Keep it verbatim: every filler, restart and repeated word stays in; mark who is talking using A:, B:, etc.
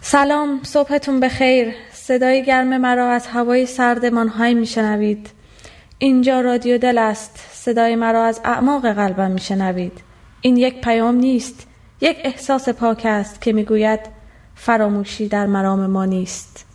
A: سلام، صبحتون بخیر. صدای گرم مرا از هوای سرد مانهای میشنوید. اینجا رادیو دل است. صدای مرا از اعماق قلبم میشنوید. این یک پیام نیست، یک احساس پاک است که میگوید فراموشی در مرام ما نیست.